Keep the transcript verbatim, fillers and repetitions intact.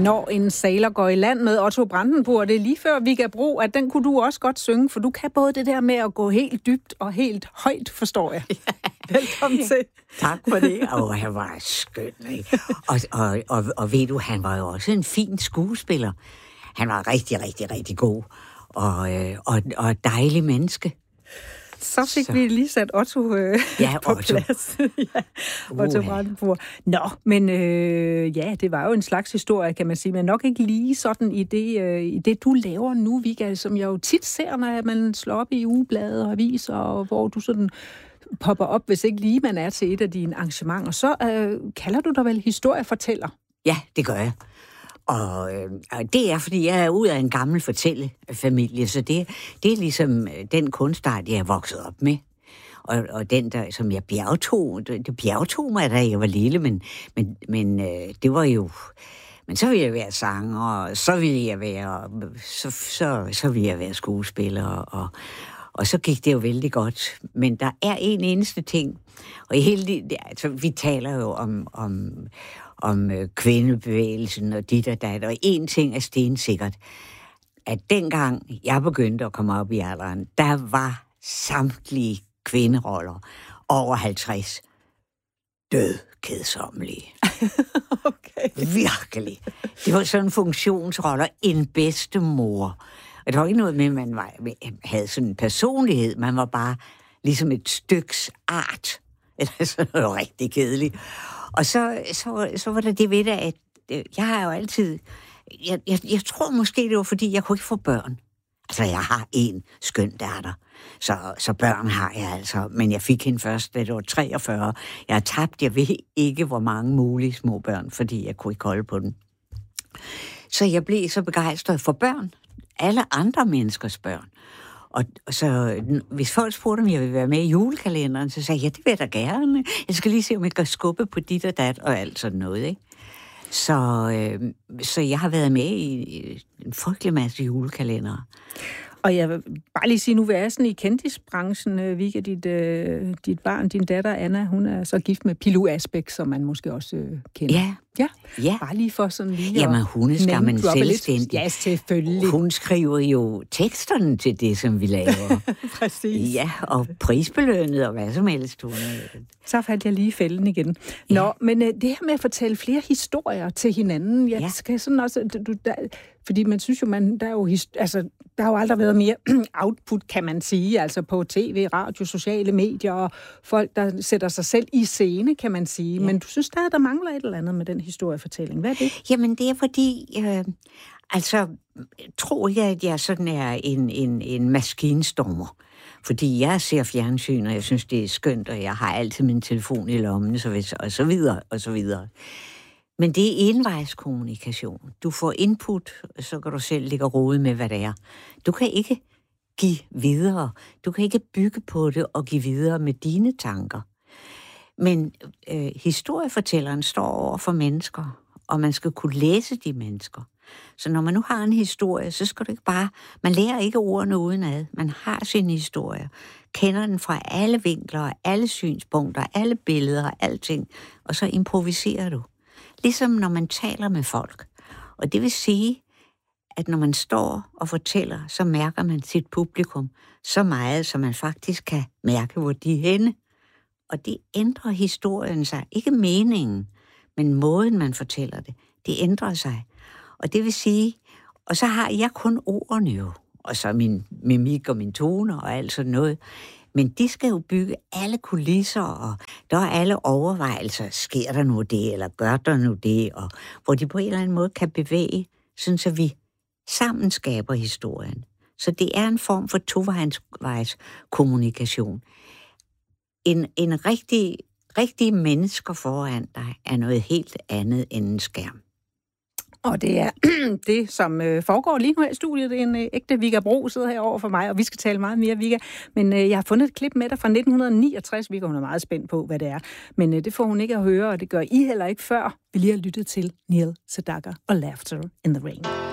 Når en sailor går i land med Otto Brandenburg, det er lige før Vigga Bro, at den kunne du også godt synge, for du kan både det der med at gå helt dybt og helt højt, forstår jeg. Velkommen til. Tak for det. Og han var skøn, ikke? Og, og, og, og ved du, han var jo også en fin skuespiller. Han var rigtig, rigtig, rigtig god. Og, øh, og, og dejlig menneske. Så fik så. vi lige sat Otto øh, ja, på Otto. plads. ja, Otto Brandenburg. Nå, men øh, ja, det var jo en slags historie, kan man sige, men nok ikke lige sådan i det, øh, i det du laver nu, Vigga, som jeg jo tit ser, når man slår op i ugeblade og aviser, og hvor du sådan popper op, hvis ikke lige man er til et af dine arrangementer. Så øh, kalder du dig vel historiefortæller? Ja, det gør jeg. Og, øh, og det er, fordi jeg er ud af en gammel fortællefamilie, så det, det er ligesom den kunstart, jeg er vokset op med. Og, og den, der, som jeg bjergtog, det, det bjergtog mig, da jeg var lille, men, men, men øh, det var jo... Men så ville jeg være sanger, og så ville jeg være, så, så, så ville jeg være skuespiller, og, og så gik det jo vældig godt. Men der er en eneste ting, og i hele det, altså, vi taler jo om... om om øh, kvindebevægelsen og dit og dat, og en ting er stensikkert, at dengang jeg begyndte at komme op i alderen, der var samtlige kvinderoller over halvtreds død kedsommelige. Okay. Virkelig. Det var sådan funktionsroller, en bedstemor. Og det var ikke noget med, at man var, havde sådan en personlighed, man var bare ligesom et styks art. Eller sådan noget rigtig kedeligt. Og så, så, så var der det ved det, at jeg har jo altid... Jeg, jeg, jeg tror måske, det var, fordi jeg kunne ikke få børn. Altså, jeg har en skøn datter, så, så børn har jeg altså. Men jeg fik hende først, da det var treogfyrre. Jeg har tabt, jeg ved ikke, hvor mange mulige små børn, fordi jeg kunne ikke holde på dem. Så jeg blev så begejstret for børn. Alle andre menneskers børn. Og, og så, hvis folk spurgte, om jeg ville være med i julekalenderen, så sagde jeg, ja, det vil jeg da gerne. Jeg skal lige se, om jeg kan skubbe på dit og dat, og alt sådan noget, ikke? Så, øh, så jeg har været med i, i en frygtelig masse julekalendere. Og jeg vil bare lige sige, nu er jeg sådan i kendisbranchen, Vigga, dit, øh, dit barn, din datter Anna, hun er så gift med Pilu Asbæk, som man måske også øh, kender. Ja. Ja. Ja. Bare lige for sådan lige... Jamen, hun er skam en selvstændig. Ja, selvfølgelig. Hun skriver jo teksterne til det, som vi laver. Præcis. Ja, og prisbelønnet og hvad som helst. Hun Så faldt jeg lige i fælden igen. Ja. Nå, men øh, det her med at fortælle flere historier til hinanden, jeg ja. skal sådan også... Du, der, fordi man synes jo, man, der er jo, altså, der har jo aldrig været mere output, kan man sige, altså på tv, radio, sociale medier, og folk, der sætter sig selv i scene, kan man sige. Ja. Men du synes stadig, der mangler et eller andet med den historiefortælling. Hvad er det? Jamen, det er fordi, øh, altså, tror jeg, at jeg sådan er en, en, en maskinstormer. Fordi jeg ser fjernsyn, og jeg synes, det er skønt, og jeg har altid min telefon i lommen, så videre, og så videre, og så videre. Men det er envejskommunikation. Du får input, så kan du selv ligge og rode med, hvad det er. Du kan ikke give videre. Du kan ikke bygge på det og give videre med dine tanker. Men øh, historiefortælleren står over for mennesker, og man skal kunne læse de mennesker. Så når man nu har en historie, så skal du ikke bare... Man lærer ikke ordene udenad. Man har sin historie. Kender den fra alle vinkler, alle synspunkter, alle billeder, alting. Og så improviserer du. Ligesom når man taler med folk. Og det vil sige, at når man står og fortæller, så mærker man sit publikum så meget, så man faktisk kan mærke, hvor de er henne. Og det ændrer historien sig. Ikke meningen, men måden, man fortæller det. Det ændrer sig. Og det vil sige, og så har jeg kun ordene jo, og så min mimik og min toner og alt sådan noget. Men de skal jo bygge alle kulisser, og der er alle overvejelser. Sker der nu det, eller gør der nu det? Og hvor de på en eller anden måde kan bevæge, sådan så vi sammen skaber historien. Så det er en form for tovejs kommunikation. En, en rigtig, rigtig mennesker foran dig er noget helt andet end en skærm. Og det er det, som øh, foregår lige nu her i studiet. Det er en øh, ægte Vigga Bro, sidder her over for mig, og vi skal tale meget mere, Vigga. Men øh, jeg har fundet et klip med dig fra nitten niogtres. Vigga, hun er meget spændt på, hvad det er. Men øh, det får hun ikke at høre, og det gør I heller ikke før. Vi lige har lyttet til Neil Sedaka og Laughter in the Rain.